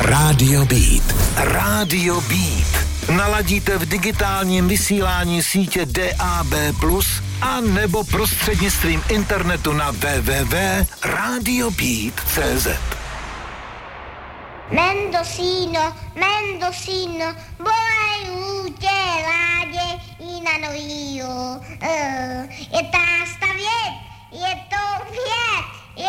Rádio Beat. Rádio Beat. Naladíte v digitálním vysílání sítě DAB+, a nebo prostřednictvím internetu na www.radiobeat.cz. Mendocino, voy a ládě i na novího. Je tam